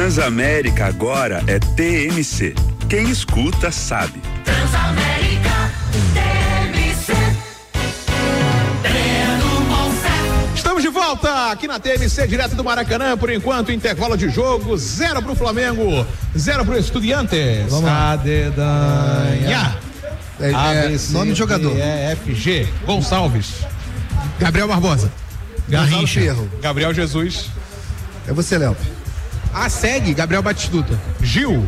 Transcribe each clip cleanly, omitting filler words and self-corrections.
Transamérica agora é TMC. Quem escuta sabe. Transamérica TMC. Estamos de volta aqui na TMC, direto do Maracanã. Por enquanto, intervalo de jogo, 0 pro Flamengo, 0 pro Estudiantes. Vamos lá. A dedanha. Nome de jogador. FG Gonçalves. Gabriel Barbosa. Garrincha. Ferro. Gabriel Jesus. É você, Léo. Segue, Gabriel Batistuta. Gil.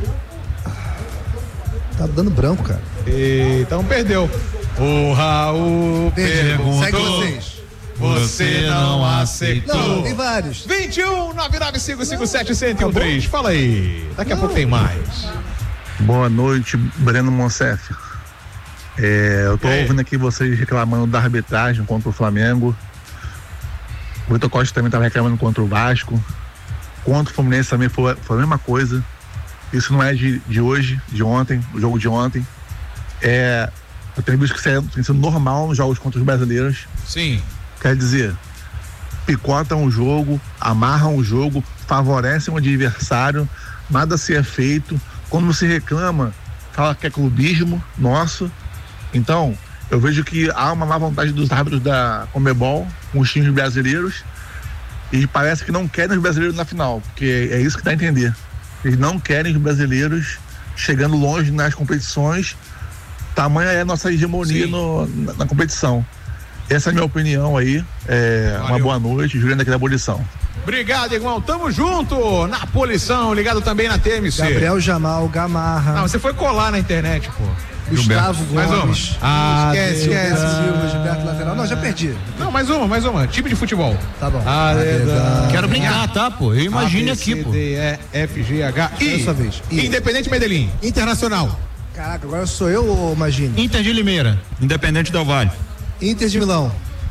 Tá dando branco, cara. Então perdeu. O Raul perguntou. Segue vocês. Você não aceitou. Não, tem vários. 21 99557 1013. Fala aí. Daqui a pouco tem mais. Boa noite, Breno Monsef. Eu tô ouvindo aqui vocês reclamando da arbitragem contra o Flamengo. O Vitor Costa também estava reclamando contra o Vasco. Contra o Fluminense também foi a mesma coisa. Isso não é de hoje, de ontem, o jogo de ontem. Eu tenho visto que isso tem sido normal nos jogos contra os brasileiros. Sim. Quer dizer, picotam o jogo, amarram o jogo, favorecem o adversário, nada se é feito. Quando se reclama, fala que é clubismo nosso. Então, eu vejo que há uma má vontade dos árbitros da Conmebol com os times brasileiros e parece que não querem os brasileiros na final, porque é isso que dá a entender. Eles não querem os brasileiros chegando longe nas competições, tamanha é a nossa hegemonia na competição. Essa é a minha opinião aí. Uma boa noite, Juliano aqui da Abolição. Obrigado, irmão. Tamo junto na Abolição, ligado também na TMC. Gabriel Jamal, Gamarra. Não, você foi colar na internet, pô. Gustavo Gomes. Esquece. Gilberto lateral. Não, já perdi. Não, mais uma. Time de futebol. Tá bom. Quero brincar, tá, pô? Eu imagino aqui, pô. FGH. Dessa vez. Independente Medellín. Internacional. Caraca, agora sou eu ou imagine? Inter de Limeira. Independente Del Valle. Inter de Milão.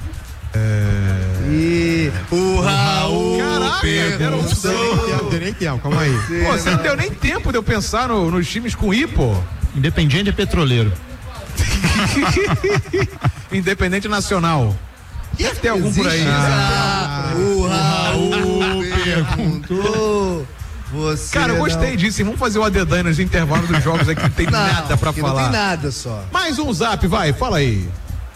E o Raul. Caraca, não deu nem tempo, calma aí. Pô, você não deu nem tempo de eu pensar nos times com I, pô. Independiente Petroleiro. Independente Nacional. Deve ter algum por aí. O Raul perguntou. Cara, eu gostei disso. Vamos fazer o adedanha nos intervalos dos jogos aqui. Não tem nada pra falar. Não tem nada só. Mais um zap, vai, fala aí.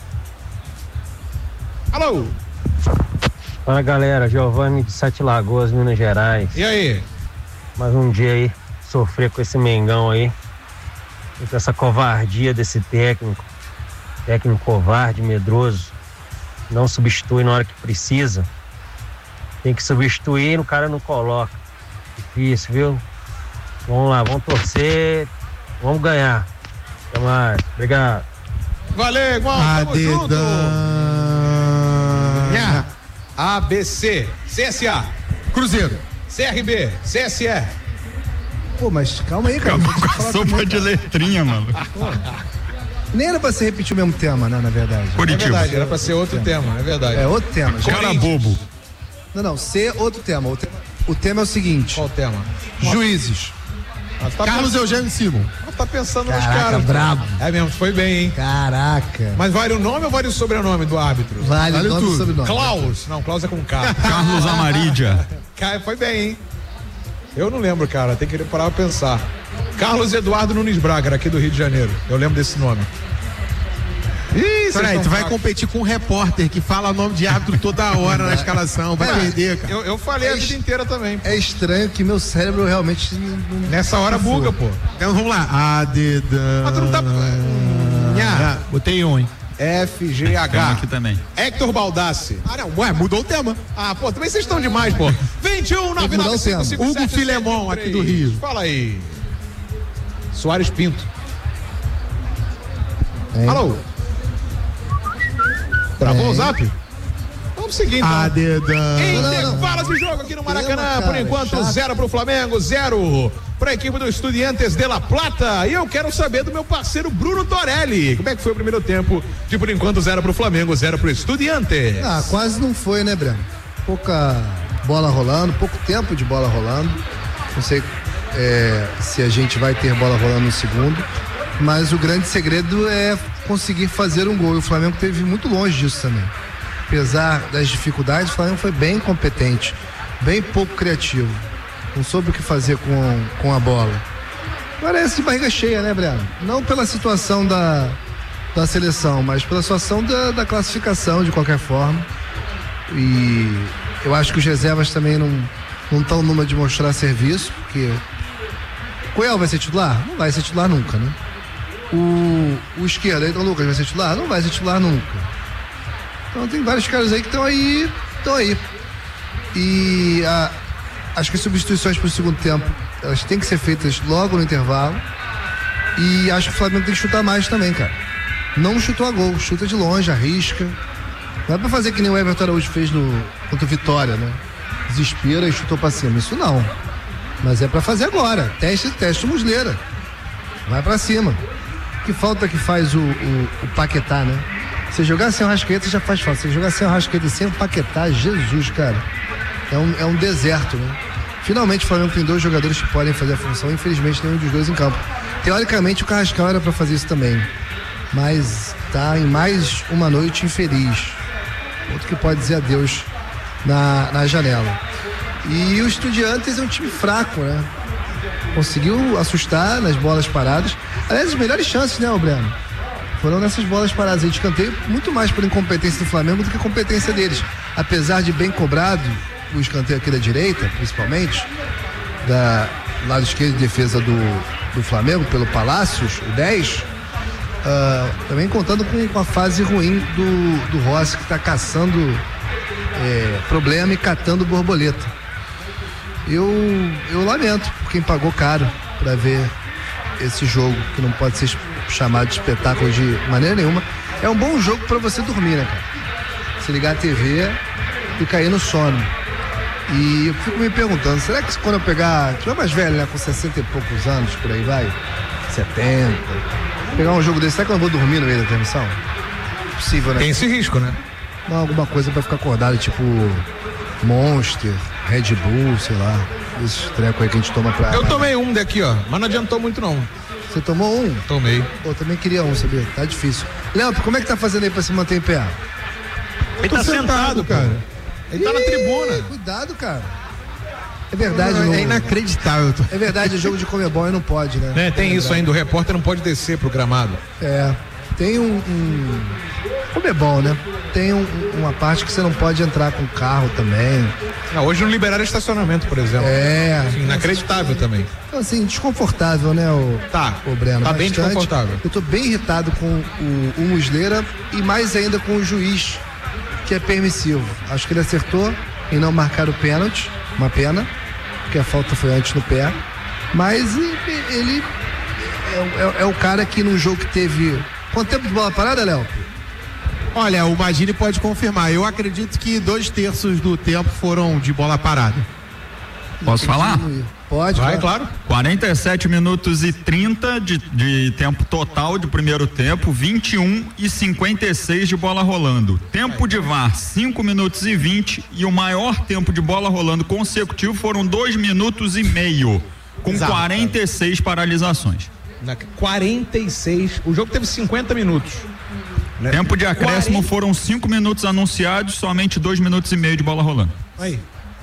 Alô? Fala, galera, Giovanni de Sete Lagoas, Minas Gerais. E aí? Mais um dia aí, sofrer com esse Mengão aí, com essa covardia desse técnico covarde, medroso, não substitui na hora que precisa, tem que substituir e o cara não coloca. Difícil, viu? Vamos lá, vamos torcer, vamos ganhar. Até mais, obrigado. Valeu, irmão, tamo junto. ABC, CSA, Cruzeiro, CRB, CSE. Pô, mas calma aí, cara. Sopa de letrinha, mano. Nem era pra você repetir o mesmo tema, né, na verdade. É verdade, era pra ser outro tema, é verdade. É outro tema. Cara bobo. Não, ser outro tema. O tema é o seguinte. Qual tema? Juízes. Carlos Eugênio Simon. Tá pensando nos Caraca, caras. brabo. É mesmo, foi bem, hein? Caraca. Mas vale o nome ou vale o sobrenome do árbitro? Vale o nome e sobrenome. Klaus. Não, Klaus é com K. Carlos Amarídia. Foi bem, hein? Eu não lembro, cara. Tem que parar pra pensar. Carlos Eduardo Nunes Braga, aqui do Rio de Janeiro. Eu lembro desse nome. Ih, peraí, tu vai competir com um repórter que fala o nome de árbitro toda hora na escalação, vai perder, cara. Eu falei a vida inteira também. Pô. É estranho que meu cérebro realmente nessa hora buga, pô. Então vamos lá. Mas tu não tá... Botei um, hein? FGH. Aqui também. Héctor Baldassi. Ué, mudou o tema. Pô, também vocês estão demais, pô. 21 99557 Hugo Filemon, aqui do Rio. Fala aí. Soares Pinto. Alô? Travou o zap? Vamos seguir então. Intervalo de jogo aqui no Maracanã. Por enquanto, 0 pro Flamengo, 0 pra equipe do Estudiantes de La Plata. E eu quero saber do meu parceiro Bruno Torelli. Como é que foi o primeiro tempo? De por enquanto, 0 pro Flamengo, 0 pro Estudiantes. Quase não foi, né, Breno? Pouca bola rolando, pouco tempo de bola rolando. Não sei se a gente vai ter bola rolando no segundo. Mas o grande segredo é conseguir fazer um gol. E o Flamengo esteve muito longe disso também. Apesar das dificuldades, o Flamengo foi bem competente, bem pouco criativo. Não soube o que fazer com a bola. Parece de barriga cheia, né, Breno? Não pela situação da seleção, mas pela situação da classificação, de qualquer forma. E eu acho que os reservas também não estão numa de mostrar serviço, porque Coelho vai ser titular? Não vai ser titular nunca, né? O esquerdo, então Lucas vai ser titular? Não vai ser titular nunca. Então tem vários caras aí que estão aí. E acho que as substituições para o segundo tempo, elas têm que ser feitas logo no intervalo. E acho que o Flamengo tem que chutar mais também, cara. Não chutou a gol, chuta de longe, arrisca. Não é pra fazer que nem o Everton Araújo fez contra o Vitória, né? Desespera e chutou pra cima. Isso não. Mas é pra fazer agora. Teste Muslera. Vai pra cima. Que falta que faz o Paquetá, né? Você jogar sem o Arrascaeta já faz falta. Você jogar sem o Arrascaeta e sem o Paquetá, Jesus, cara. É um deserto, né? Finalmente o Flamengo tem 2 jogadores que podem fazer a função. Infelizmente nenhum dos 2 em campo. Teoricamente o Carrascal era pra fazer isso também. Mas tá em mais uma noite infeliz. Outro que pode dizer adeus na janela. E o Estudiantes é um time fraco, né? Conseguiu assustar nas bolas paradas. Aliás, as melhores chances, né, Breno? Foram nessas bolas paradas aí de escanteio, muito mais por incompetência do Flamengo do que a competência deles. Apesar de bem cobrado o escanteio aqui da direita, principalmente, da lado esquerdo de defesa do Flamengo, pelo Palácios, o 10. Também contando com a fase ruim do Rossi, que está caçando problema e catando borboleta. Eu lamento por quem pagou caro para ver esse jogo, que não pode ser chamado de espetáculo de maneira nenhuma. É um bom jogo para você dormir, né, cara? Você ligar a TV e cair no sono. E eu fico me perguntando, será que quando eu pegar, tu é mais velho, né, com 60 e poucos anos, por aí vai, 70, pegar um jogo desse, será que eu não vou dormir no meio da transmissão? Possível, né? Tem esse risco, né? Não, alguma coisa pra ficar acordado, tipo Monster, Red Bull, sei lá, esses trecos aí que a gente toma pra... Eu tomei um daqui, ó, mas não adiantou muito não. Você tomou um? Tomei. Pô, também queria um, sabia? Tá difícil. Léo, como é que tá fazendo aí pra se manter em pé? Ele tá sentado, cara. Ele tá na tribuna. Cuidado, cara. É verdade, é inacreditável. É verdade, o jogo de Comebol não pode, né? Tem isso ainda, o repórter não pode descer pro gramado. Tem Comebol, né? Tem uma parte que você não pode entrar com carro também. Não, hoje não liberaram estacionamento, por exemplo. Assim, inacreditável também. Então, assim, desconfortável, né, o Breno? Tá bem desconfortável. Eu tô bem irritado com o Muslera e mais ainda com o juiz, que é permissivo. Acho que ele acertou em não marcar o pênalti, uma pena, porque a falta foi antes no pé. Mas ele é o cara que num jogo que teve... Quanto tempo de bola parada, Léo? Olha, o Magini pode confirmar. Eu acredito que 2/3 do tempo foram de bola parada. Posso falar? Pode, vai, claro. 47 minutos e 30 de tempo total de primeiro tempo, 21 e 56 de bola rolando. Tempo de VAR, 5 minutos e 20, e o maior tempo de bola rolando consecutivo foram 2 minutos e meio, com 46 paralisações. 46, o jogo teve 50 minutos. Tempo de acréscimo foram 5 minutos anunciados, somente 2 minutos e meio de bola rolando. Aí,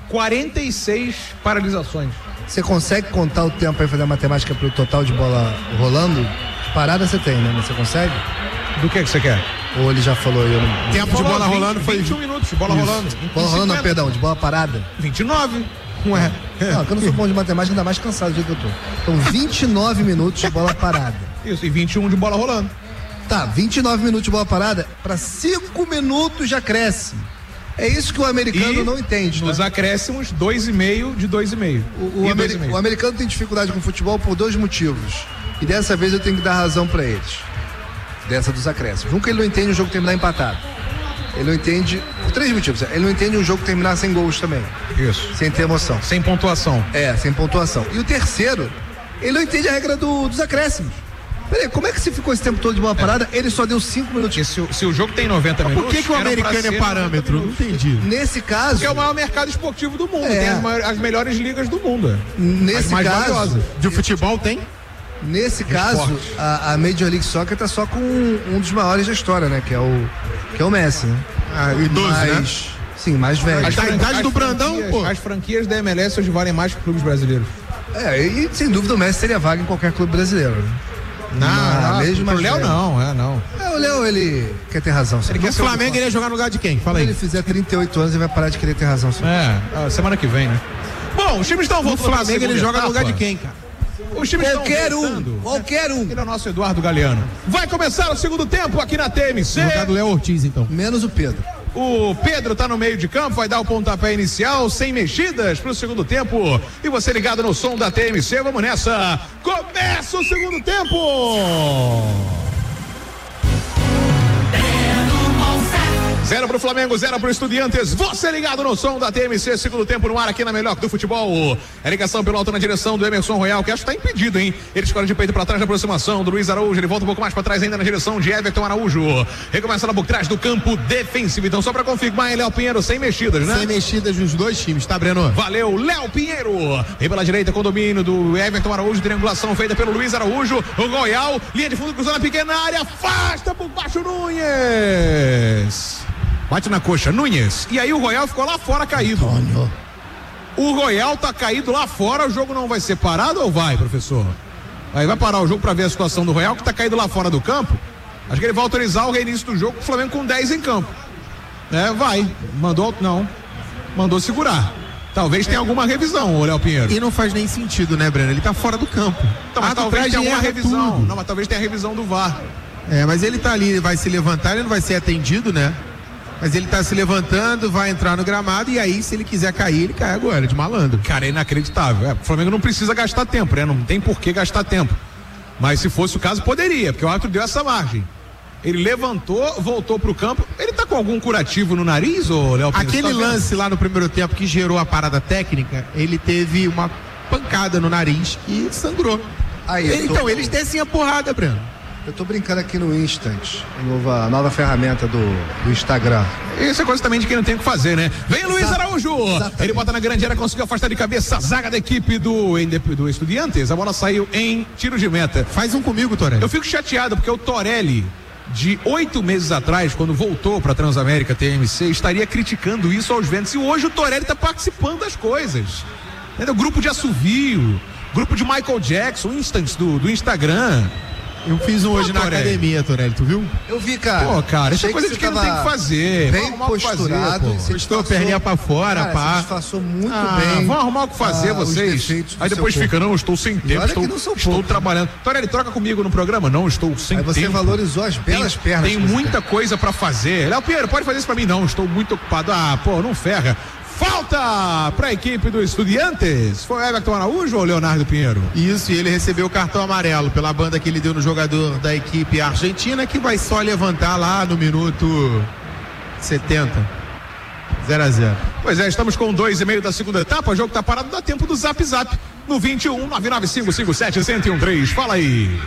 46 paralisações. Você consegue contar o tempo aí, fazer a matemática pro total de bola rolando? Parada você tem, né? Você consegue? Do que você quer? Ou ele já falou aí? Tempo de bola rolando foi 21 minutos de bola rolando. Bola rolando, não, perdão, de bola parada. 29. Ué. Não, que eu não sou bom de matemática, ainda mais cansado do jeito que eu tô. Então, 29 minutos de bola parada. Isso, e 21 de bola rolando. Tá, 29 minutos de bola parada para 5 minutos de acréscimo. É isso que o americano não entende. Nos acréscimos, 2,5 de 2,5. O americano tem dificuldade com o futebol por 2 motivos. E dessa vez eu tenho que dar razão para eles. Dessa dos acréscimos. Um, que ele não entende o jogo terminar empatado. Ele não entende, por 3 motivos. Ele não entende um jogo terminar sem gols também. Isso. Sem ter emoção. Sem pontuação. Sem pontuação. E o terceiro, ele não entende a regra dos acréscimos. Peraí, como é que você ficou esse tempo todo de bola parada? Ele só deu 5 minutos. Se o jogo tem 90 minutos... Por que o americano é parâmetro? Não entendi. Nesse caso... Porque é o maior mercado esportivo do mundo. Tem as melhores ligas do mundo. Nesse mais caso... valiosas. De futebol tem? Nesse caso, a Major League Soccer tá só com um dos maiores da história, né? Que é o Messi, né? Idoso, né? Sim, mais velho. A idade do Brandão, pô. As franquias da MLS hoje valem mais que clubes brasileiros. E sem dúvida o Messi teria vaga em qualquer clube brasileiro, né? Não, mesmo o Léo não. O Léo, ele quer ter razão. O Flamengo iria jogar no lugar de quem? Fala aí. Quando ele fizer 38 anos, ele vai parar de querer ter razão. Semana que vem, né? Bom, os times estão voltando. O Flamengo ele joga no lugar de quem, cara? Os times Qualquer um. Ele é o nosso Eduardo Galeano. Vai começar o segundo tempo aqui na TMC. No lugar do Léo Ortiz, então. Menos o Pedro. O Pedro tá no meio de campo, vai dar o pontapé inicial, sem mexidas pro segundo tempo. E você ligado no som da TMC, vamos nessa. Começa o segundo tempo! 0 pro Flamengo, 0 pro Estudiantes. Você ligado no som da TMC, segundo tempo no ar aqui na melhor do futebol. A ligação pelo alto na direção do Emerson Royal, que acho que tá impedido, hein? Ele escolhe de peito pra trás na aproximação do Luiz Araújo. Ele volta um pouco mais pra trás ainda na direção de Everton Araújo. Recomeça lá por trás do campo defensivo. Então, só pra confirmar, Léo Pinheiro sem mexidas, né? Sem mexidas dos dois times, tá, Breno? Valeu, Léo Pinheiro. E pela direita com domínio do Everton Araújo. Triangulação feita pelo Luiz Araújo. O Royal, linha de fundo cruzando a pequena área. Afasta por baixo Nunes. Bate na coxa, Nunes. E aí o Royal ficou lá fora caído. Antônio. O Royal tá caído lá fora, o jogo não vai ser parado ou vai, professor? Aí vai parar o jogo pra ver a situação do Royal, que tá caído lá fora do campo. Acho que ele vai autorizar o reinício do jogo com o Flamengo com 10 em campo. Vai. Mandou segurar. Talvez tenha alguma revisão, o Léo Pinheiro. E não faz nem sentido, né, Breno? Ele tá fora do campo. Então, mas talvez tenha alguma revisão. Tudo. Não, mas talvez tenha a revisão do VAR. Mas ele tá ali, ele vai se levantar, ele não vai ser atendido, né? Mas ele tá se levantando, vai entrar no gramado e aí, se ele quiser cair, ele cai agora, de malandro. Cara, é inacreditável. O Flamengo não precisa gastar tempo, né? Não tem por que gastar tempo. Mas se fosse o caso, poderia, porque o árbitro deu essa margem. Ele levantou, voltou pro campo. Ele tá com algum curativo no nariz, ô Léo Pinheiro? Aquele lance lá no primeiro tempo que gerou a parada técnica, ele teve uma pancada no nariz e sangrou. Então, eles descem a porrada, Breno. Eu tô brincando aqui no Instant, a nova ferramenta do Instagram. Isso é coisa também de quem não tem o que fazer, né? Vem Luiz Araújo! Exatamente. Ele bota na grande área, conseguiu afastar de cabeça a zaga da equipe do Estudiantes. A bola saiu em tiro de meta. Faz um comigo, Torelli. Eu fico chateado porque o Torelli, de 8 meses atrás, quando voltou pra Transamérica TMC, estaria criticando isso aos ventos. E hoje o Torelli tá participando das coisas. Entendeu? Grupo de assovio, grupo de Michael Jackson, Instants do Instagram. Eu fiz um hoje na academia, Torelli, tu viu? Eu vi, cara. Pô, cara, isso é coisa de quem não tem que fazer. Bem posturado. Postou a perninha pra fora, pá. Você disfarçou muito bem. Vão arrumar o que fazer vocês. Aí depois fica, não, estou sem tempo, estou trabalhando. Torelli, troca comigo no programa. Não, estou sem tempo. Aí você valorizou as belas pernas. Tem muita coisa pra fazer. Léo Pinheiro, pode fazer isso pra mim? Não, estou muito ocupado. Não ferra. Falta para a equipe do Estudiantes. Foi Everton Araújo ou Leonardo Pinheiro? Isso, e ele recebeu o cartão amarelo pela banda que ele deu no jogador da equipe argentina, que vai só levantar lá no minuto 70. 0-0. Pois é, estamos com 2,5 da segunda etapa. O jogo tá parado, dá tempo do Zap Zap no 21 99557 1013. Fala aí.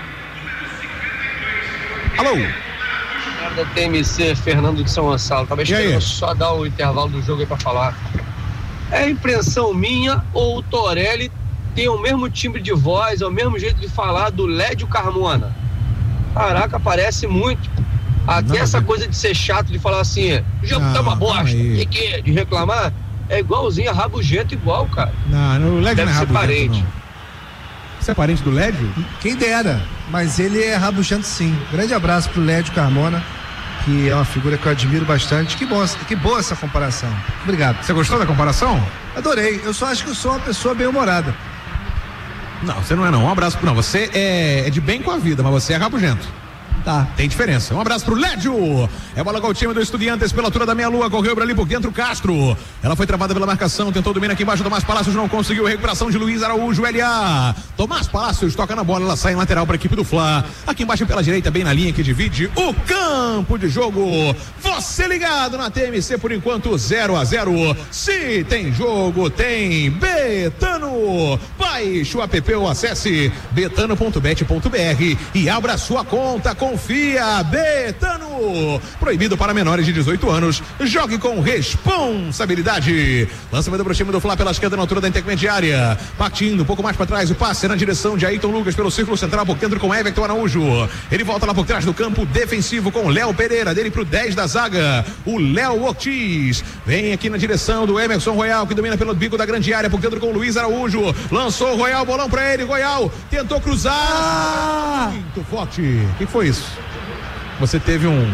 Alô? Da TMC, Fernando de São Gonçalo. Talvez querendo só dar o intervalo do jogo aí pra falar. É impressão minha ou o Torelli tem o mesmo timbre de voz, é o mesmo jeito de falar do Lédio Carmona? Caraca, parece muito. Até essa coisa de ser chato, de falar assim, o jogo tá uma bosta, de reclamar, é igualzinho a rabugento igual, cara. Não, o Lédio deve não é ser parente. Não. Você é parente do Lédio? Quem dera, mas ele é rabugento sim. Grande abraço pro Lédio Carmona, que é uma figura que eu admiro bastante. Que boa essa comparação. Obrigado. Você gostou da comparação? Adorei. Eu só acho que eu sou uma pessoa bem-humorada. Não, você não é não. Um abraço. Não, você é de bem com a vida, mas você é rabugento. Tá. Tem diferença. Um abraço pro Lédio. É bola com o time do Estudiantes pela altura da meia-lua. Correu por ali por dentro Castro. Ela foi travada pela marcação. Tentou domínio aqui embaixo. Tomás Palácios não conseguiu. Recuperação de Luiz Araújo. LA. Tomás Palácios toca na bola. Ela sai em lateral para a equipe do Fla. Aqui embaixo pela direita, bem na linha que divide o campo de jogo. Você ligado na TMC por enquanto 0-0. Se tem jogo, tem Betano. Baixe o app ou acesse betano.bet.br e abra sua conta. Confia, Betano. Proibido para menores de 18 anos. Jogue com responsabilidade. Lançamento pro time do Fla pela esquerda na altura da intermediária. Partindo um pouco mais para trás, o passe na direção de Ayrton Lucas pelo círculo central, por dentro com Everton Araújo. Ele volta lá por trás do campo defensivo com Léo Pereira, dele pro 10 da zaga, o Léo Ortiz. Vem aqui na direção do Emerson Royal, que domina pelo bico da grande área, por dentro com o Luiz Araújo. Lançou o Royal, bolão pra ele, Royal tentou cruzar. Muito forte. O que foi isso? Você teve um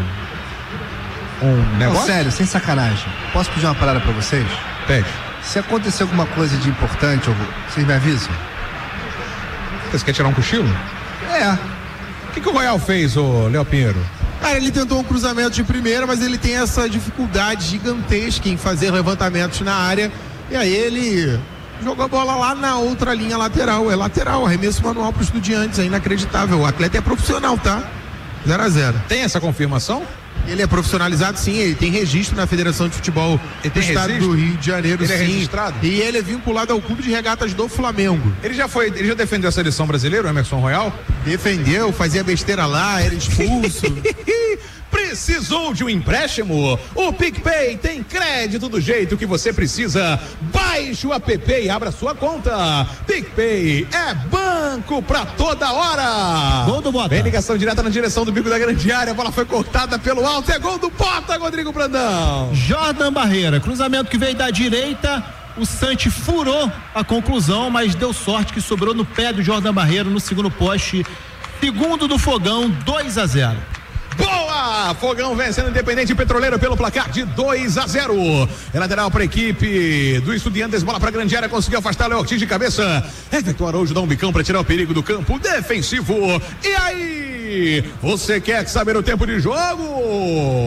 negócio? Não, sério, sem sacanagem. Posso pedir uma parada pra vocês? Pede. Se acontecer alguma coisa de importante, vocês me avisam? Você quer tirar um cochilo? É. O que o Royal fez, ô Léo Pinheiro? Cara, ele tentou um cruzamento de primeira, mas ele tem essa dificuldade gigantesca em fazer levantamentos na área. E aí ele jogou a bola lá na outra linha lateral. É lateral, arremesso manual para os Estudiantes. É inacreditável. O atleta é profissional, tá? 0-0. Tem essa confirmação? Ele é profissionalizado, sim. Ele tem registro na Federação de Futebol do Estado do Rio de Janeiro, ele sim. É registrado? E ele é vinculado ao Clube de Regatas do Flamengo. Ele já defendeu a seleção brasileira, o Emerson Royal? Defendeu, fazia besteira lá, era expulso. Precisou de um empréstimo? O PicPay tem crédito do jeito que você precisa. Baixe o app e abra sua conta. PicPay é banco pra toda hora. Gol do Bota. Vem ligação direta na direção do bico da grande área. A bola foi cortada pelo alto. É gol do Bota, Rodrigo Brandão. Jordan Barreira, cruzamento que veio da direita. O Sante furou a conclusão, mas deu sorte que sobrou no pé do Jordan Barreira no segundo poste. Segundo do Fogão, 2-0. Boa! Fogão vencendo o Independente Petroleiro pelo placar de 2-0. É lateral para a equipe do Estudiantes, bola para a grande área, conseguiu afastar o Léo Ortiz de cabeça. Everton Araújo dá um bicão para tirar o perigo do campo defensivo. E aí? Você quer saber o tempo de jogo?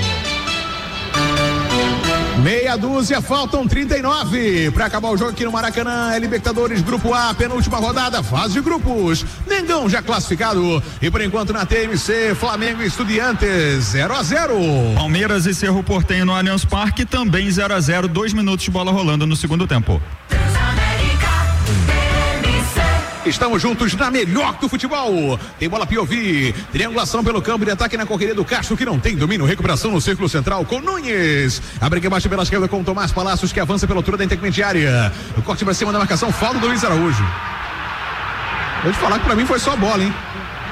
Meia dúzia, faltam 39 para acabar o jogo aqui no Maracanã. É Libertadores Grupo A, penúltima rodada, fase de grupos. Mengão já classificado e por enquanto na TMC, Flamengo e Estudiantes 0-0. Palmeiras e Cerro Porteño no Allianz Parque também 0-0, 2 minutos de bola rolando no segundo tempo. Estamos juntos na melhor do futebol. Tem bola Piovi, triangulação pelo campo de ataque na correria do Castro, que não tem domínio, recuperação no círculo central com Nunes. Abre aqui embaixo pela esquerda com o Tomás Palácios, que avança pela altura da intermediária. O corte pra cima da marcação, falta do Luiz Araújo. Vou te falar que pra mim foi só bola, hein?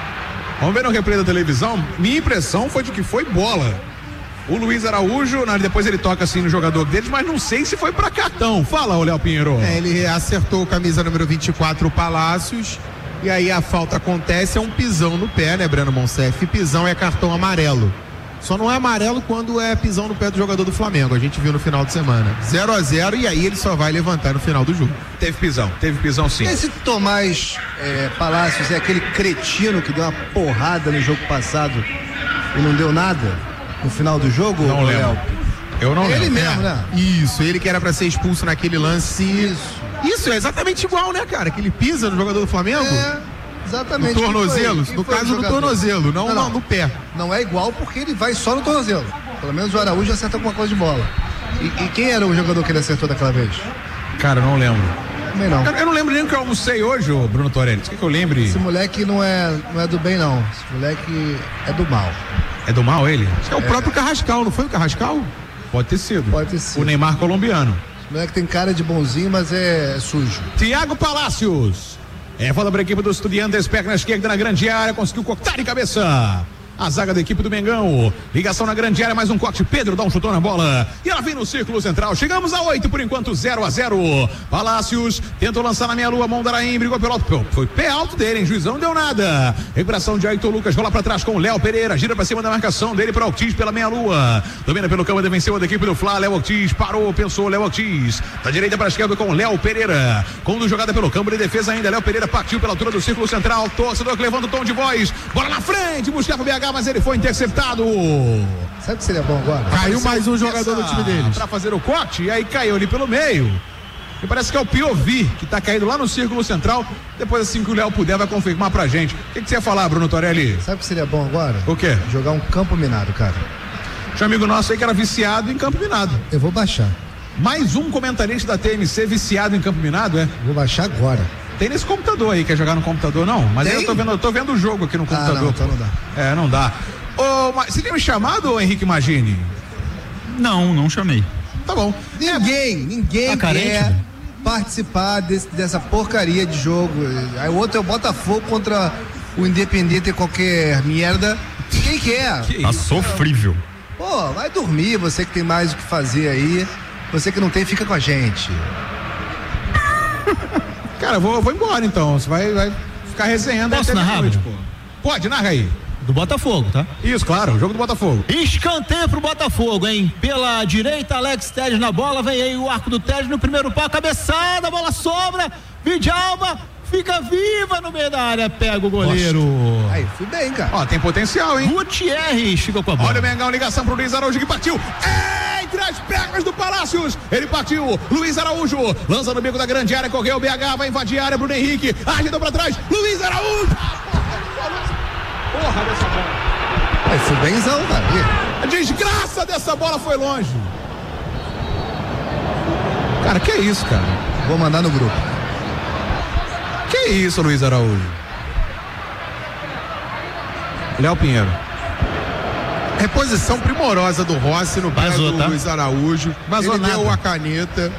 Vamos ver no replay da televisão. Minha impressão foi de que foi bola. O Luiz Araújo, depois ele toca assim no jogador deles, mas não sei se foi pra cartão. Fala, o Léo Pinheiro. Ele acertou camisa número 24, o Palácios, e aí a falta acontece, é um pisão no pé, né, Breno Monsef? Pisão é cartão amarelo. Só não é amarelo quando é pisão no pé do jogador do Flamengo. A gente viu no final de semana. 0-0 e aí ele só vai levantar no final do jogo. Teve pisão sim. Esse Tomás Palácios é aquele cretino que deu uma porrada no jogo passado e não deu nada no final do jogo? Não lembro. Eu não lembro. Ele mesmo, né? Isso, ele que era pra ser expulso naquele lance. Isso é exatamente igual, né, cara? Que ele pisa no jogador do Flamengo. Exatamente. No tornozelo, no caso do tornozelo, não no pé. Não é igual porque ele vai só no tornozelo. Pelo menos o Araújo acerta alguma coisa de bola. E quem era o jogador que ele acertou daquela vez? Cara, eu não lembro. Também não. Eu não lembro nem o que eu almocei hoje, ô Bruno Torelli. O que eu lembre? Esse moleque não é do bem, não. Esse moleque é do mal. É do mal ele? Acho que é o próprio Carrascal, não foi o Carrascal? Pode ter sido. Pode ter sido. O Neymar colombiano. Esse moleque tem cara de bonzinho, mas é sujo. Thiago Palácios. Falta para a equipe dos Estudiantes, perna esquerda na grande área, conseguiu cortar de cabeça. A zaga da equipe do Mengão. Ligação na grande área, mais um corte. Pedro dá um chutão na bola. E ela vem no círculo central. Chegamos a 8 por enquanto, 0-0. Palácios tentou lançar na meia lua. Mão da Araim, brigou pelo alto. Foi pé alto dele, hein? Juizão não deu nada. Recuperação de Ayrton Lucas. Bola pra trás com o Léo Pereira. Gira pra cima da marcação dele para Ortiz pela meia lua. Domina pelo campo defensivo da equipe do Fla. Léo Ortiz parou, pensou. Léo Ortiz. Da direita para a esquerda com o Léo Pereira. Quando jogada pelo campo de defesa ainda. Léo Pereira partiu pela altura do círculo central. Torcedor que levanta o tom de voz. Bola na frente. Buscava o BH, mas ele foi interceptado. Sabe o que seria bom agora? Caiu mais um jogador do time deles. Pra fazer o corte, e aí caiu ali pelo meio. E parece que é o Piovi, que tá caído lá no círculo central. Depois, assim que o Léo puder, vai confirmar pra gente. O que você ia falar, Bruno Torelli? Sabe o que seria bom agora? O quê? Jogar um campo minado, cara. Tinha um amigo nosso aí que era viciado em campo minado. Eu vou baixar. Mais um comentarista da TMC viciado em campo minado, é? Vou baixar agora. Tem nesse computador aí, quer jogar no computador não? Mas aí eu tô vendo o jogo aqui no computador. Não, então não dá. Não dá. Você tem me chamado, Henrique Magini? Não chamei. Tá bom. Ninguém quer participar dessa porcaria de jogo. Aí o outro é o Botafogo contra o Independente qualquer merda. Quem quer? Tá sofrível. Pô, vai dormir, você que tem mais o que fazer aí. Você que não tem, fica com a gente. Cara, eu vou embora então. Você vai ficar resenhando até noite, pô. Pode, narra aí. Do Botafogo, tá? Isso, claro, o jogo do Botafogo. Escanteio pro Botafogo, hein? Pela direita, Alex Telles na bola, vem aí o arco do Telles no primeiro pau, cabeçada, a bola sobra, Vidalba fica viva no meio da área, pega o goleiro. Aí, fui bem, cara. Ó, tem potencial, hein? Gutierrez ficou com a bola. Olha o Mengão, ligação pro Luiz Araújo que partiu. Entre as pernas do Palácios, ele partiu, Luiz Araújo, lança no bico da grande área, correu o BH, vai invadir a área, Bruno Henrique, agitou pra trás, Luiz Araújo. Porra dessa bola. Foi benzão, cara. A desgraça dessa bola foi longe. Cara, que isso, cara? Vou mandar no grupo. Que isso, Luiz Araújo? Léo Pinheiro. Reposição primorosa do Rossi no pé do Luiz Araújo. Vazou ele nada. deu a caneta.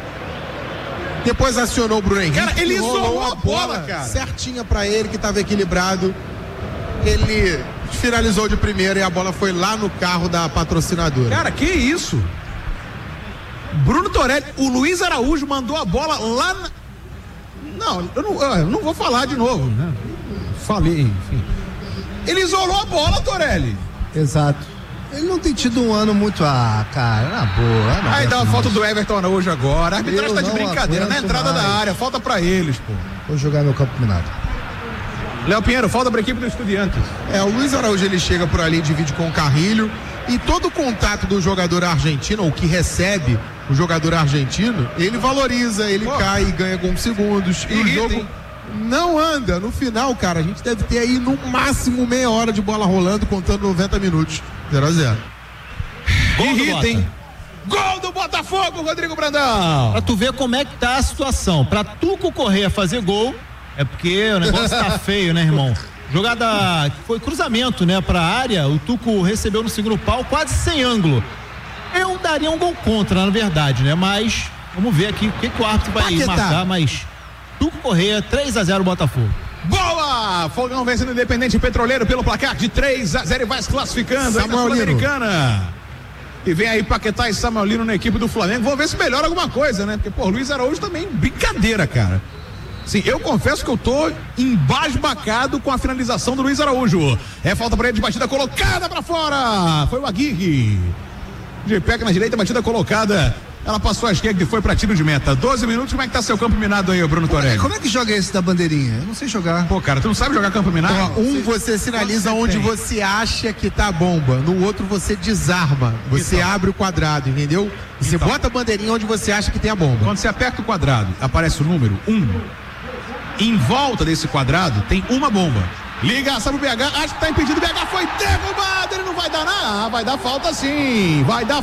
Depois acionou o Bruno Henrique. Cara, ele isolou a bola, cara. Certinha pra ele, que tava equilibrado. Ele finalizou de primeira e a bola foi lá no carro da patrocinadora. Cara, que isso? Bruno Torelli, o Luiz Araújo mandou a bola lá na... Não, eu não vou falar de novo, né? Falei, enfim. Ele isolou a bola, Torelli. Exato. Ele não tem tido um ano muito... cara, na boa. Aí dá uma falta do Everton hoje agora. A arbitragem tá de brincadeira, na entrada da área. Falta pra eles, pô. Vou jogar meu campo minado. Léo Pinheiro, falta pra equipe do Estudiantes. O Luiz Araújo, ele chega por ali, divide com o Carrilho, e todo o contato do jogador argentino, ou que recebe o jogador argentino, ele valoriza, ele cai e ganha com segundos, e o jogo não anda. No final, cara, a gente deve ter aí no máximo meia hora de bola rolando, contando 90 minutos, 0-0. Irritem. Gol do Botafogo, Rodrigo Brandão. Pra tu ver como é que tá a situação. Pra Tuco Correia fazer gol, é porque o negócio tá feio, né, irmão? Jogada, foi cruzamento, né, pra área, o Tuco recebeu no segundo pau, quase sem ângulo. Eu daria um gol contra, na verdade, né, mas vamos ver aqui o que o árbitro vai marcar, mas Tuco Correia, 3-0 Botafogo. Boa! Fogão vencendo o Independente Petroleiro pelo placar de 3-0 e vai se classificando aí na Sul-Americana. E vem aí Paquetá e Samuelino na equipe do Flamengo. Vamos ver se melhora alguma coisa, né? Porque, pô, Luiz Araújo também, brincadeira, cara. Sim, eu confesso que eu tô embasbacado com a finalização do Luiz Araújo. É falta pra ele de batida colocada pra fora. Foi o Aguirre. De pé na direita, batida colocada. Ela passou a esquerda e foi pra tiro de meta. 12 minutos, como é que tá seu campo minado aí, Bruno Torelli? Como é que joga esse da bandeirinha? Eu não sei jogar. Pô, cara, tu não sabe jogar campo minado? Você sinaliza onde você acha que tá a bomba. No outro você desarma. Você abre o quadrado, entendeu? Você bota a bandeirinha onde você acha que tem a bomba. Quando você aperta o quadrado, aparece o número 1. Em volta desse quadrado tem uma bomba. Ligação pro BH, acho que tá impedido, o BH foi derrubado, ele não vai dar nada. Vai dar falta sim,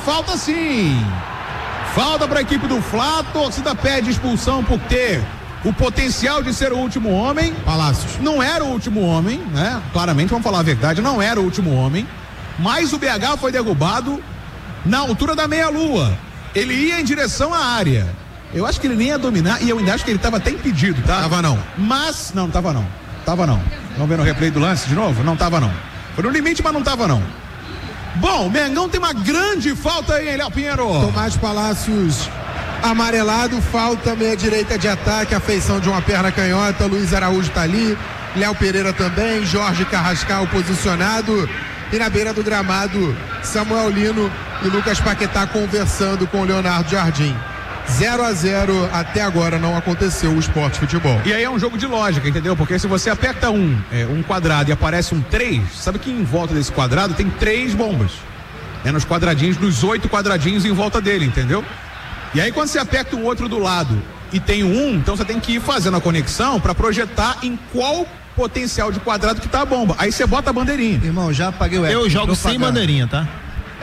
Falta pra equipe do Fla, a torcida pede expulsão por ter o potencial de ser o último homem. Palácios. Não era o último homem, né? Claramente, vamos falar a verdade, não era o último homem. Mas o BH foi derrubado na altura da meia-lua. Ele ia em direção à área. Eu acho que ele nem ia dominar e eu ainda acho que ele estava até impedido, tá? Tava não. Mas, não tava não. Vamos ver no replay do lance de novo? Não tava não. Foi no limite, mas não tava não. Bom, o Mengão tem uma grande falta aí, hein, Léo Pinheiro? Tomás Palácios amarelado, falta meia direita de ataque, a feição de uma perna canhota, Luiz Araújo tá ali, Léo Pereira também, Jorge Carrascal posicionado, e na beira do gramado, Samuel Lino e Lucas Paquetá conversando com o Leonardo Jardim. 0-0, até agora não aconteceu o Sport Futebol. E aí é um jogo de lógica, entendeu? Porque se você aperta um quadrado e aparece um 3, sabe que em volta desse quadrado tem 3 bombas. Nos quadradinhos, nos 8 quadradinhos em volta dele, entendeu? E aí quando você aperta um outro do lado e tem um, então você tem que ir fazendo a conexão para projetar em qual potencial de quadrado que tá a bomba. Aí você bota a bandeirinha. Irmão, já paguei o Eu jogo sem bandeirinha, tá?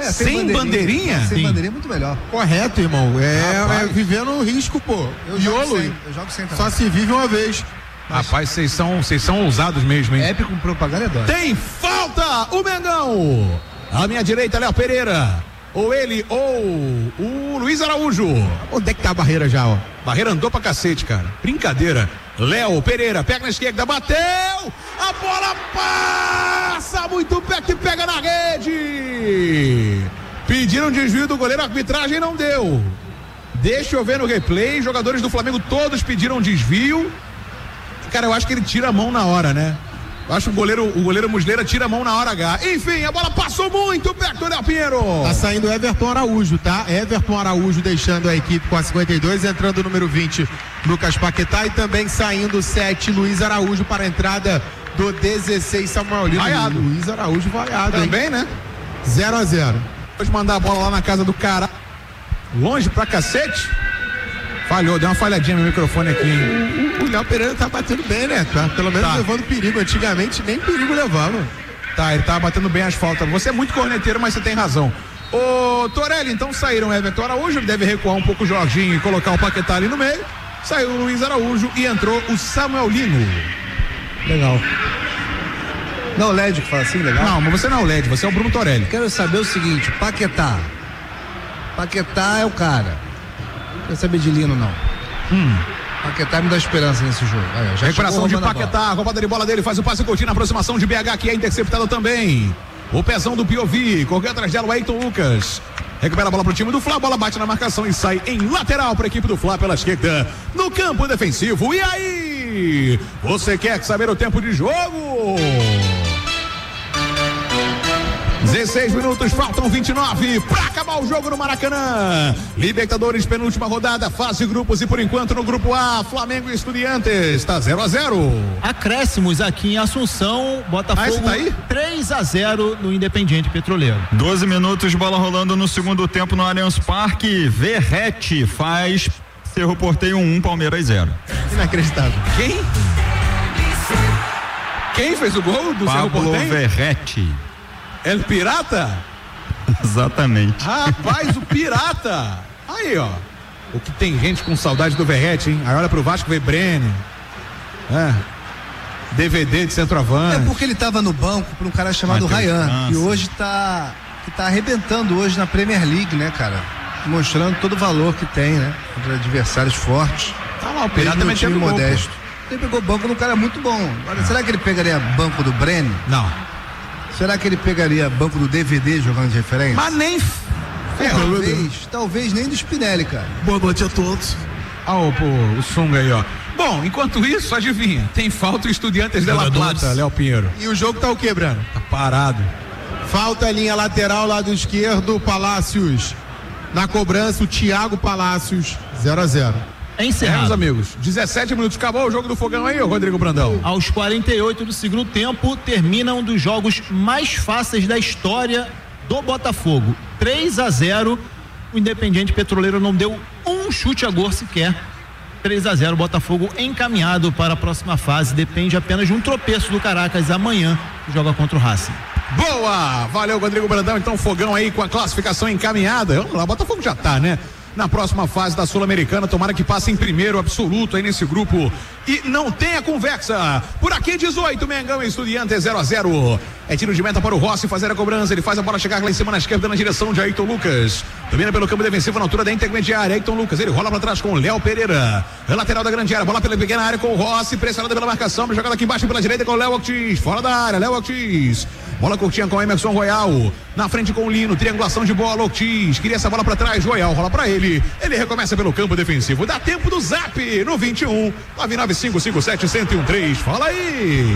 Sem bandeirinha? Sem bandeirinha é muito melhor. Correto, irmão. É viver no risco, pô. Eu jogo sem também. Só se vive uma vez. Rapaz, vocês são ousados mesmo, hein? Épico com propaganda é dói. Tem falta o Mengão. À minha direita, Léo Pereira. Ou ele, ou o Luiz Araújo. Onde é que tá a barreira já, ó? Barreira andou pra cacete, cara. Brincadeira. Léo Pereira, pega na esquerda, bateu. A bola passa muito perto e pega na rede. Pediram desvio do goleiro, a arbitragem não deu. Deixa eu ver no replay. Jogadores do Flamengo todos pediram desvio. Cara, eu acho que ele tira a mão na hora, né? Eu acho que o goleiro Muslera tira a mão na hora H. Enfim, a bola passou muito perto, Léo Pinheiro. Tá saindo Everton Araújo, tá? Everton Araújo deixando a equipe com a 52, entrando o número 20, Lucas Paquetá, e também saindo o 7, Luiz Araújo, para a entrada do 16, Samuel Lino. Vaiado. Luiz Araújo vaiado, também, hein? Né? 0-0. Pode mandar a bola lá na casa do cara. Longe pra cacete. Falhou, deu uma falhadinha no microfone aqui, hein? O Léo Pereira tá batendo bem, né? Tá, pelo menos levando perigo. Antigamente nem perigo levava. Tá, ele tá batendo bem as faltas. Você é muito corneteiro, mas você tem razão. Ô, Torelli, então saíram Everton Araújo, ele deve recuar um pouco o Jorginho e colocar o Paquetá ali no meio. Saiu o Luiz Araújo e entrou o Samuel Lino. Legal. Não, o LED que fala assim, legal? Não, mas você não é o LED, você é o Bruno Torelli. Quero saber o seguinte, Paquetá é o cara. Não quero saber de Lino, não. Paquetá me dá esperança nesse jogo. Aí, já recuperação de Paquetá, a roubada de bola dele, faz o passe curtinho na aproximação de BH, que é interceptado também. O pezão do Piovi, correu atrás dela o Ayrton Lucas. Recupera a bola pro time do Fla, a bola bate na marcação e sai em lateral para a equipe do Fla pela esquerda, no campo defensivo. E aí? Você quer saber o tempo de jogo? 16 minutos, faltam 29 para acabar o jogo no Maracanã. Libertadores, penúltima rodada, fase grupos, e por enquanto no grupo A, Flamengo e Estudiantes, está 0-0. Acréscimos aqui em Assunção, Botafogo tá aí? 3-0 no Independiente Petroleiro. 12 minutos, bola rolando no segundo tempo no Allianz Parque. Verrete faz Cerro Porteio 1, Palmeiras 0. Inacreditável. Quem fez o gol do Cerro Pablo Porteio? Verrete. El Pirata? Exatamente. Rapaz, o Pirata. Aí, ó. O que tem gente com saudade do Verrete, hein? Aí olha pro Vasco, vê Brenner. DVD de centroavante. É porque ele tava no banco para um cara chamado Ryan, que hoje tá arrebentando hoje na Premier League, né, cara? Mostrando todo o valor que tem, né? Contra adversários fortes. Tá lá, o Pirata metendo gol, modesto. Ele pegou banco no cara muito bom. Agora, será que ele pegaria banco do Brenner? Não. Será que ele pegaria banco do DVD jogando de referência? Mas nem. Talvez nem do Spinelli, cara. Boa noite a todos. O Sunga aí, ó. Bom, enquanto isso, adivinha, tem falta o Estudiantes de La Plata, Léo Pinheiro. E o jogo tá o quê, Brano? Tá parado. Falta a linha lateral, lado esquerdo, Palácios. Na cobrança, o Thiago Palácios, 0-0. Encerrado. Meus amigos, 17 minutos, acabou o jogo do Fogão aí, ô Rodrigo Brandão. Aos 48 do segundo tempo, termina um dos jogos mais fáceis da história do Botafogo. 3-0, o Independiente Petroleiro não deu um chute a gol sequer. 3-0, Botafogo encaminhado para a próxima fase, depende apenas de um tropeço do Caracas amanhã, que joga contra o Racing. Boa! Valeu, Rodrigo Brandão, então Fogão aí com a classificação encaminhada. Vamos lá, o Botafogo já tá, né? Na próxima fase da Sul-Americana, tomara que passe em primeiro absoluto aí nesse grupo e não tenha conversa. Por aqui 18, Mengão e Estudiantes 0-0. É tiro de meta para o Rossi fazer a cobrança, ele faz a bola chegar lá em cima na esquerda na direção de Ayrton Lucas. Domina pelo campo defensivo na altura da intermediária, Ayrton Lucas, ele rola para trás com o Léo Pereira. Lateral da grande área, bola pela pequena área com o Rossi, pressionado pela marcação, jogada aqui embaixo pela direita com o Léo Ortiz, fora da área, Léo Ortiz. Bola curtinha com o Emerson Royal, na frente com o Lino, triangulação de bola, Ortiz, queria essa bola para trás, Royal rola para ele recomeça pelo campo defensivo, dá tempo do Zap no 21 995571013, fala aí.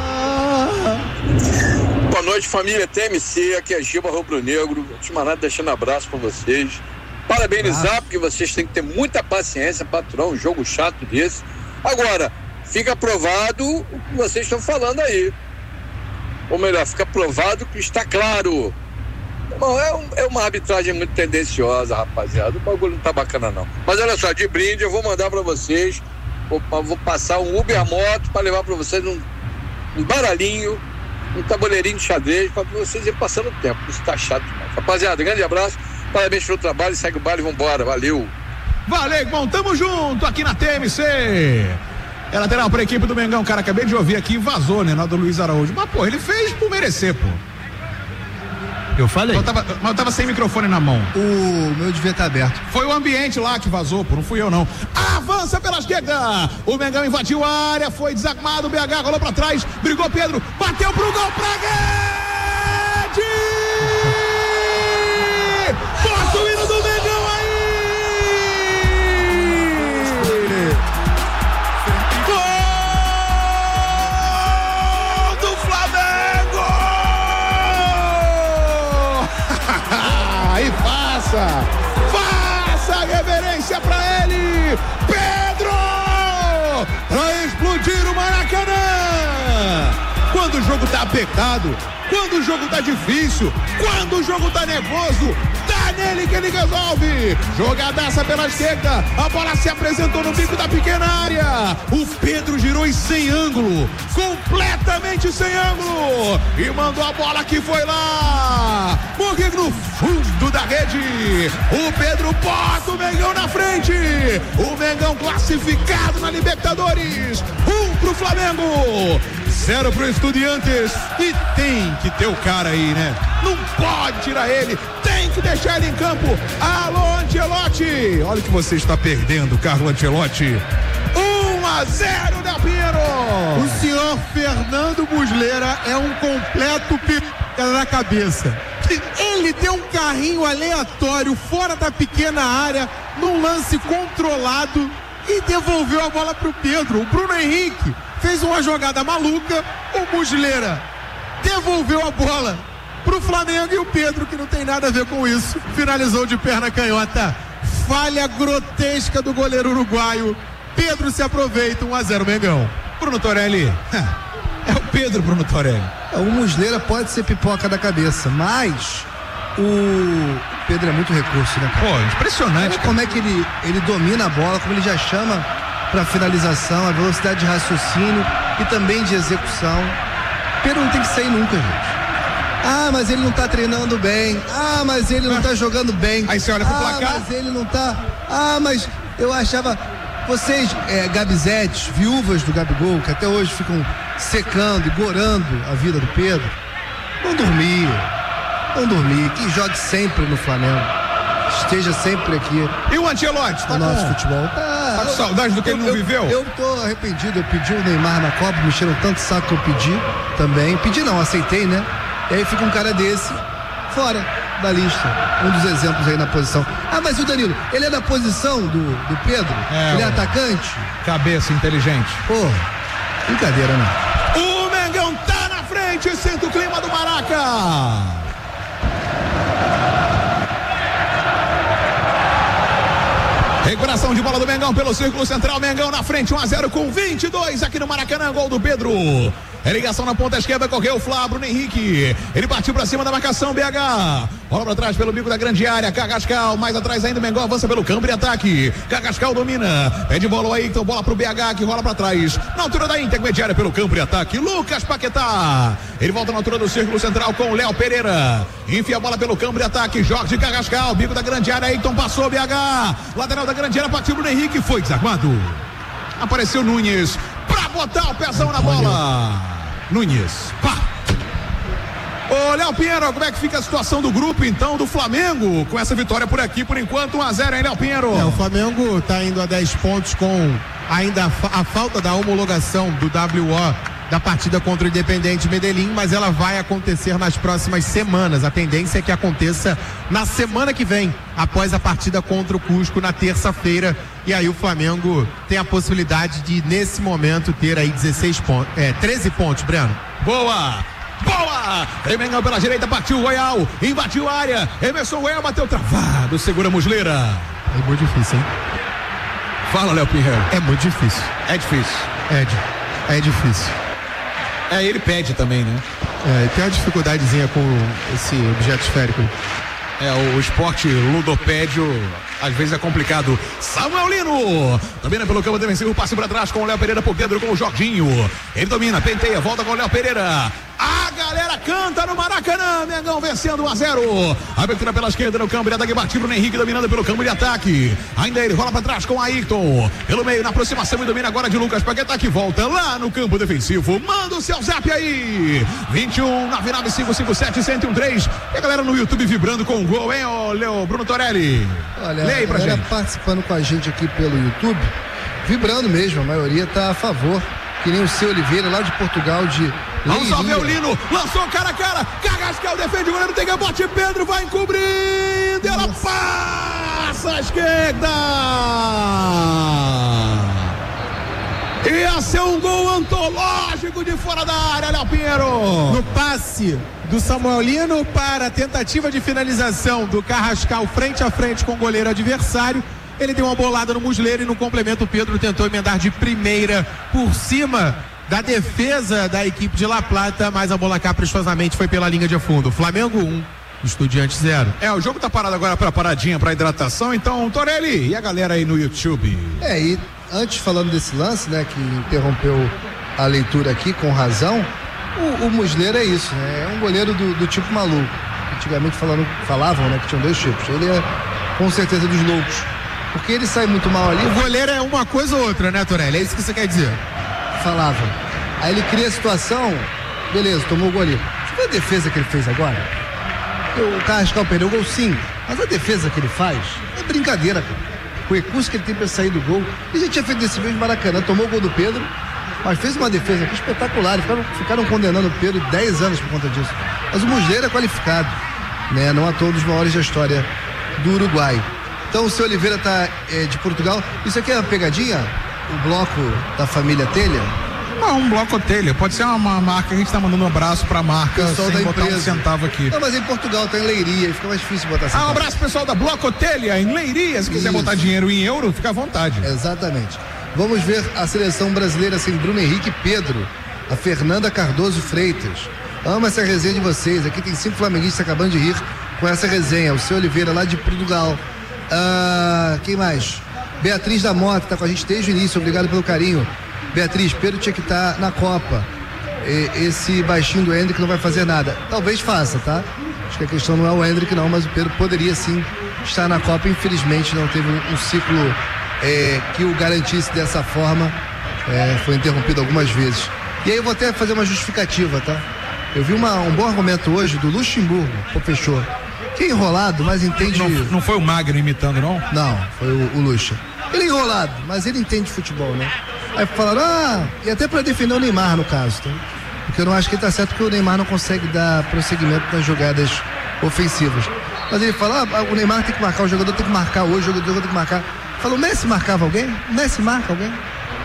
Boa noite, família TMC, aqui é Giba Rubro Negro, Timarado deixando abraço para vocês, parabenizar porque vocês têm que ter muita paciência para aturar um jogo chato desse. Agora, fica provado o que vocês estão falando aí. Ou melhor, fica provado que está claro. Bom, é uma arbitragem muito tendenciosa, rapaziada. O bagulho não tá bacana, não. Mas olha só, de brinde, eu vou mandar pra vocês. Vou passar um Uber Moto pra levar pra vocês um baralhinho, um tabuleirinho de xadrez, pra vocês irem passando o tempo. Isso tá chato demais. Rapaziada, grande abraço, parabéns pelo trabalho, segue o baile e vambora, valeu. Valeu, irmão, tamo junto aqui na TMC. É lateral pra equipe do Mengão, cara, acabei de ouvir aqui, vazou, né, na do Luiz Araújo. Mas, pô, ele fez por merecer, pô. Eu falei. Mas eu tava sem microfone na mão. O meu devia estar aberto. Foi o ambiente lá que vazou, pô, não fui eu não. Avança pela esquerda. O Mengão invadiu a área, foi desarmado, o BH rolou pra trás, brigou Pedro, bateu pro gol, pra Guedes! Bota o hino do Mengão aí! Gol do Flamengo! Aí faça a reverência pra ele, Pedro, pra explodir o Maracanã. Quando o jogo tá apertado, quando o jogo tá difícil, quando o jogo tá nervoso, tá nele que ele resolve. Jogadaça pela esquerda, a bola se apresentou no bico da pequena área. O Pedro girou sem ângulo, completamente sem ângulo, e mandou a bola que foi lá, porque no fundo da rede, o Pedro bota o Mengão na frente. O Mengão classificado na Libertadores, 1 pro Flamengo, 0 pro Estudiantes. E tem que ter o cara aí, né? Não pode tirar ele, tem que deixar ele em campo. Alô, Ancelotti, olha o que você está perdendo, Carlo Ancelotti. 1-0, Del Piero. O senhor Fernando Muslera é um completo pica na cabeça. Ele deu um carrinho aleatório fora da pequena área, num lance controlado, e devolveu a bola pro Pedro. O Bruno Henrique fez uma jogada maluca, o Muslera devolveu a bola pro Flamengo, e o Pedro, que não tem nada a ver com isso, finalizou de perna canhota. Falha grotesca do goleiro uruguaio. Pedro se aproveita, 1-0 Mengão. Bruno Torelli, é o Pedro, Bruno Torelli. O Muslera pode ser pipoca da cabeça, mas o Pedro é muito recurso, né, cara? Pô, impressionante. Olha como é que ele domina a bola, como ele já chama pra finalização, a velocidade de raciocínio e também de execução. Pedro não tem que sair nunca, gente. Ah, mas ele não tá treinando bem. Ah, mas ele não tá jogando bem. Aí você olha pro placar. Ah, mas ele não tá. Ah, mas eu achava. Vocês, Gabizetes, viúvas do Gabigol, que até hoje ficam secando e gorando a vida do Pedro, vão dormir. Que jogue sempre no Flamengo. Esteja sempre aqui. E o Ancelotti? Tá no nosso futebol. Tá com saudade do que ele não viveu? Eu tô arrependido. Eu pedi o Neymar na Copa, me encheram tanto saco que eu pedi também. Pedi não, aceitei, né? E aí fica um cara desse fora da lista. Um dos exemplos aí na posição. Ah, mas o Danilo, ele é da posição do Pedro? Ele é atacante? Cabeça inteligente. Pô, brincadeira, né? O Mengão tá na frente, sente o clima do Maraca. Recuperação de bola do Mengão pelo círculo central. Mengão na frente, 1-0 com 22 aqui no Maracanã. Gol do Pedro. É ligação na ponta esquerda, correu o Flá, Bruno Henrique. Ele partiu pra cima da marcação, BH. Bola pra trás pelo bico da grande área. Carrascal, mais atrás ainda o Mengão avança pelo campo de ataque. Carrascal domina. Pede bola aí, então bola pro BH que rola pra trás. Na altura da intermediária pelo campo de ataque. Lucas Paquetá. Ele volta na altura do círculo central com o Léo Pereira. Enfia a bola pelo campo de ataque. Jorge Carrascal, bico da grande área. Ayrton passou, BH. Lateral da grande área, partiu Bruno Henrique. Foi desarmado. Apareceu Nunes pra botar o pezão na bola. Nunes, pá. Ô, Léo Pinheiro, como é que fica a situação do grupo, então, do Flamengo, com essa vitória por aqui, por enquanto, 1-0, hein, Léo Pinheiro? O Flamengo tá indo a 10 pontos com ainda a falta da homologação do WO da partida contra o Independente Medellín, mas ela vai acontecer nas próximas semanas. A tendência é que aconteça na semana que vem, após a partida contra o Cusco na terça-feira. E aí o Flamengo tem a possibilidade de, nesse momento, ter aí 13 pontos, Breno. Boa! Tem Mengão pela direita, partiu o Royal, invadiu a área, Emerson Royal bateu travado, segura a Muslera. É muito difícil, hein? Fala, Léo Pinheiro. É muito difícil. É difícil. É difícil. Ele pede também, né? Tem uma dificuldadezinha com esse objeto esférico. O esporte ludopédio às vezes é complicado. Samuel Lino domina pelo campo defensivo, passe para trás com o Léo Pereira por dentro com o Jorginho. Ele domina, penteia, volta com o Léo Pereira. galera canta no Maracanã. Mengão vencendo 1-0. Abertura pela esquerda no campo de ataque, bate Bruno Henrique dominando pelo campo de ataque. Ainda ele rola pra trás com Ayrton. Pelo meio, na aproximação e domina agora de Lucas Paquetá, que volta lá no campo defensivo. Manda o seu zap aí. 21 99557-1013. E a galera no YouTube vibrando com o gol, hein, ô Bruno Torelli? Olha, leia aí pra gente. Participando com a gente aqui pelo YouTube, vibrando mesmo, a maioria tá a favor. Que nem o seu Oliveira, lá de Portugal, de Leiria. Vamos só ver o Lino, lançou cara a cara, Carrascal defende o goleiro, tem que bote, Pedro vai encobrindo, ela passa à esquerda. Ia ser um gol antológico de fora da área, Léo Pinheiro. No passe do Samuel Lino para a tentativa de finalização do Carrascal frente a frente com o goleiro adversário. Ele deu uma bolada no musleiro e no complemento o Pedro tentou emendar de primeira por cima da defesa da equipe de La Plata, mas a bola caprichosamente foi pela linha de fundo. Flamengo 1, Estudiantes 0. O jogo tá parado agora pra paradinha, pra hidratação, então, Torelli, e a galera aí no YouTube? E antes falando desse lance, né, que interrompeu a leitura aqui com razão, o Musleiro é isso, né, é um goleiro do tipo maluco. Antigamente falavam, né, que tinham dois tipos. Ele é com certeza dos loucos. Porque ele sai muito mal ali. O goleiro é uma coisa ou outra, né, Torelli? É isso que você quer dizer? Falavam. Aí ele cria a situação, beleza, tomou o gol ali. Você viu a defesa que ele fez agora? O Carrascal perdeu o gol, sim. Mas a defesa que ele faz é brincadeira, cara. O recurso que ele tem pra sair do gol. Ele já tinha feito desse mesmo Maracanã, tomou o gol do Pedro, mas fez uma defesa aqui espetacular. Ficaram condenando o Pedro 10 anos por conta disso. Mas o Musleiro é qualificado, né? Não a todos os maiores da história do Uruguai. Então o seu Oliveira tá de Portugal. Isso aqui é uma pegadinha? O bloco da família Telha? Não, um bloco Telha. Pode ser uma marca que a gente tá mandando um abraço pra marca pessoal sem da botar empresa. um centavo aqui. Não, mas em Portugal tá em Leiria, fica mais difícil botar centavo. Um abraço pessoal da Bloco Telha em Leiria. Se quiser botar dinheiro em euro, fica à vontade. Exatamente. Vamos ver a seleção brasileira sem Bruno Henrique e Pedro. A Fernanda Cardoso Freitas. Amo essa resenha de vocês. Aqui tem 5 flamenguistas acabando de rir com essa resenha. O seu Oliveira lá de Portugal. Quem mais? Beatriz da Mota tá com a gente desde o início, obrigado pelo carinho. Beatriz, Pedro tinha que estar na Copa. Esse baixinho do Hendrick não vai fazer nada. Talvez faça, tá? Acho que a questão não é o Hendrick não, mas o Pedro poderia sim estar na Copa. Infelizmente não teve um ciclo que o garantisse dessa forma. Foi interrompido algumas vezes. E aí eu vou até fazer uma justificativa, tá? Eu vi um bom argumento hoje do Luxemburgo. Fechou. Que é enrolado, mas entende. Não foi o Magno imitando, não? Não, foi o Luxa. Ele é enrolado, mas ele entende futebol, né? Aí falaram, e até pra defender o Neymar no caso, tá? Porque eu não acho que ele tá certo, porque o Neymar não consegue dar prosseguimento nas jogadas ofensivas. Mas ele fala, o Neymar tem que marcar, o jogador tem que marcar hoje, o jogador tem que marcar. Falou, o Messi marcava alguém? O Messi marca alguém?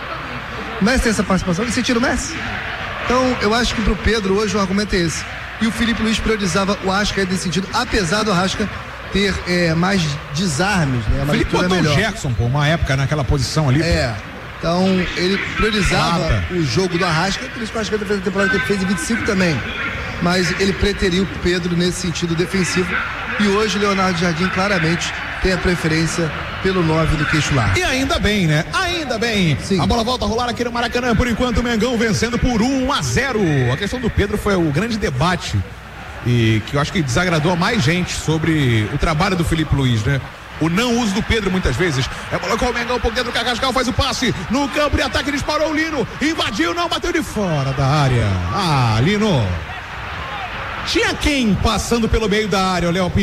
O Messi tem essa participação? E você tira o Messi? Então, eu acho que pro Pedro hoje o argumento é esse. E o Felipe Luiz priorizava o Arrasca nesse sentido, apesar do Arrasca ter mais desarmes, né? Uma Felipe botou melhor. O Jackson, pô, uma época naquela posição ali. Então ele priorizava o jogo do Arrasca, por isso que o Arrasca fez a temporada que ele fez em 25 também. Mas ele preteriu o Pedro nesse sentido defensivo. E hoje o Leonardo Jardim claramente tem a preferência pelo 9 do queixo largo. E ainda bem, né? Ainda bem. Sim. A bola volta a rolar aqui no Maracanã. Por enquanto o Mengão vencendo por 1-0. A questão do Pedro foi o grande debate e que eu acho que desagradou a mais gente sobre o trabalho do Felipe Luiz, né? O não uso do Pedro muitas vezes. Bola com o Mengão por dentro, o Carrascal faz o passe no campo de ataque, disparou o Lino, invadiu, não, bateu de fora da área. Lino. Tinha quem passando pelo meio da área, o Léo Pinheiro?